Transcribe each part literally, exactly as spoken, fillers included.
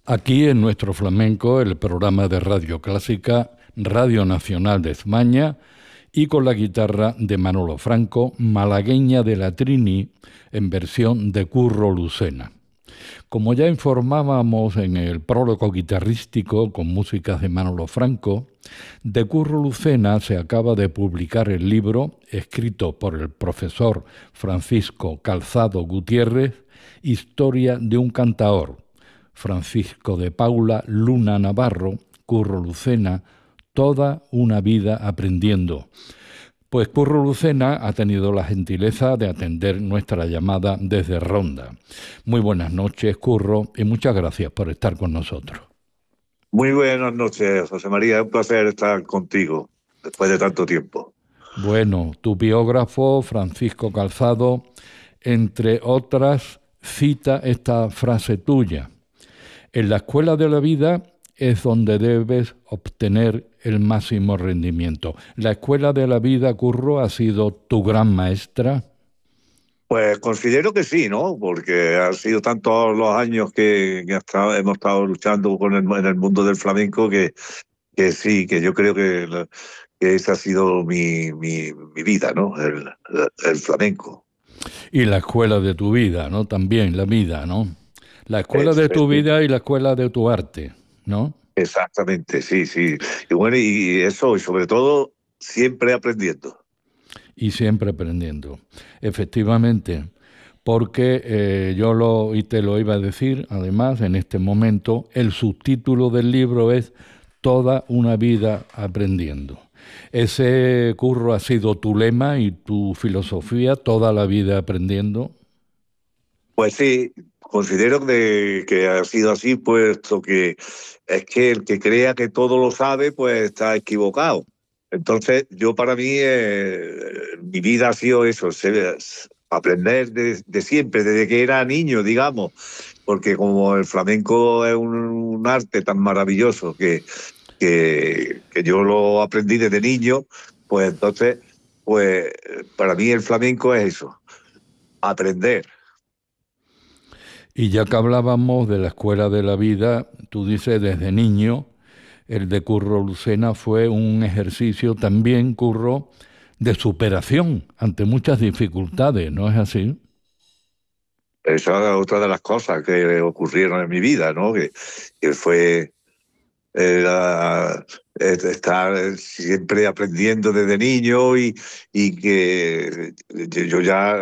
Aquí en Nuestro Flamenco, el programa de Radio Clásica, Radio Nacional de España, y con la guitarra de Manolo Franco, malagueña de la Trini, en versión de Curro Lucena. Como ya informábamos en el prólogo guitarrístico con músicas de Manolo Franco, de Curro Lucena se acaba de publicar el libro, escrito por el profesor Francisco Calzado Gutiérrez, Historia de un cantaor, Francisco de Paula Luna Navarro, Curro Lucena, toda una vida aprendiendo. Pues Curro Lucena ha tenido la gentileza de atender nuestra llamada desde Ronda. Muy buenas noches, Curro, y muchas gracias por estar con nosotros. Muy buenas noches, José María. Es un placer estar contigo después de tanto tiempo. Bueno, tu biógrafo, Francisco Calzado, entre otras, cita esta frase tuya. En la escuela de la vida es donde debes obtener el máximo rendimiento. ¿La escuela de la vida, Curro, ha sido tu gran maestra? Pues considero que sí, ¿no? Porque han sido tantos los años que, que hasta hemos estado luchando con el, en el mundo del flamenco que, que sí, que yo creo que, la, que esa ha sido mi, mi, mi vida, ¿no? El, el flamenco. Y la escuela de tu vida, ¿no? También la vida, ¿no? La escuela Es, de tu es, vida y la escuela de tu arte, ¿no? Exactamente, sí, sí. Y bueno, y eso, y sobre todo, siempre aprendiendo. Y siempre aprendiendo. Efectivamente, porque eh, yo lo, y te lo iba a decir, además, en este momento, el subtítulo del libro es Toda una vida aprendiendo. Ese, Curro, ha sido tu lema y tu filosofía, toda la vida aprendiendo. Pues sí, considero que, que ha sido así, puesto que es que el que crea que todo lo sabe, pues está equivocado. Entonces, yo para mí, eh, mi vida ha sido eso, ser, aprender de, de siempre, desde que era niño, digamos, porque como el flamenco es un, un arte tan maravilloso que, que, que yo lo aprendí desde niño, pues entonces, pues para mí el flamenco es eso, aprender. Y ya que hablábamos de la escuela de la vida, tú dices desde niño, el de Curro Lucena fue un ejercicio también, Curro, de superación ante muchas dificultades, ¿no es así? Esa es otra de las cosas que ocurrieron en mi vida, ¿no? Que, que fue era, estar siempre aprendiendo desde niño y, y que yo ya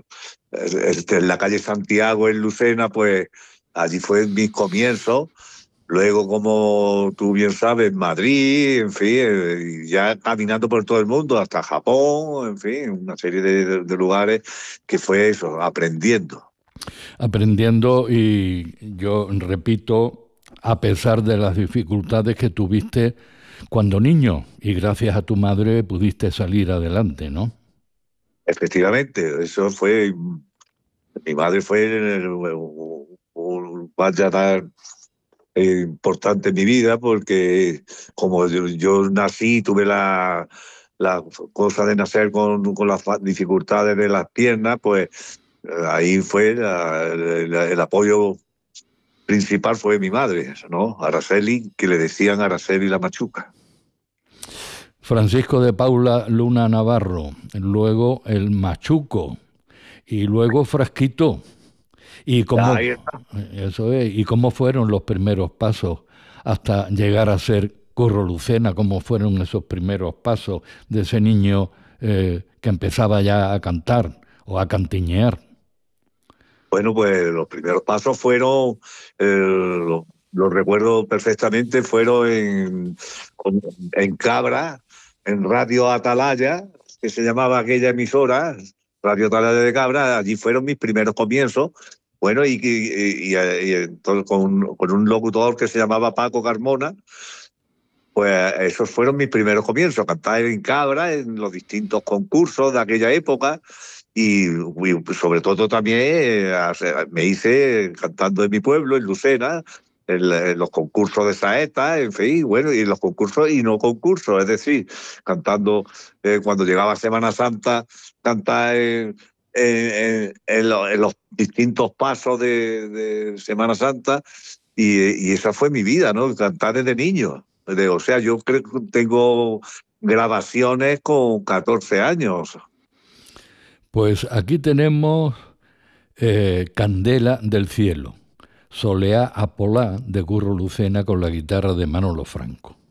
este, en la calle Santiago, en Lucena, pues allí fue mis comienzos. Luego, como tú bien sabes, Madrid, en fin, ya caminando por todo el mundo, hasta Japón, en fin, una serie de, de lugares que fue eso, aprendiendo. Aprendiendo y yo repito, a pesar de las dificultades que tuviste cuando niño y gracias a tu madre pudiste salir adelante, ¿no? Efectivamente, eso fue, mi madre fue un, un vaya tan eh, importante en mi vida porque como yo, yo nací, tuve la, la cosa de nacer con, con las dificultades de las piernas, pues ahí fue la, la, el apoyo principal fue mi madre, ¿no? Araceli, que le decían Araceli la Machuca. Francisco de Paula Luna Navarro, luego el Machuco y luego Frasquito. ¿Y cómo, eso es, ¿y cómo fueron los primeros pasos hasta llegar a ser Curro Lucena? ¿Cómo fueron esos primeros pasos de ese niño eh, que empezaba ya a cantar o a cantiñear? Bueno, pues los primeros pasos fueron, eh, lo, lo recuerdo perfectamente, fueron en, en Cabra, en Radio Atalaya, que se llamaba aquella emisora, Radio Atalaya de Cabra. Allí fueron mis primeros comienzos. Bueno, y, y, y, y entonces con, con un locutor que se llamaba Paco Carmona, pues esos fueron mis primeros comienzos, cantar en Cabra, en los distintos concursos de aquella época. Y, y sobre todo también eh, me hice cantando en mi pueblo, en Lucena, en, en los concursos de saeta, en fin, bueno, y en los concursos y no concursos, es decir, cantando eh, cuando llegaba Semana Santa, cantar en, en, en, en, lo, en los distintos pasos de, de Semana Santa, y, y esa fue mi vida, ¿no? Cantar desde niño. De, o sea, yo creo que tengo grabaciones con catorce años. Pues aquí tenemos eh, Candela del cielo, Soleá Apolá de Curro Lucena con la guitarra de Manolo Franco.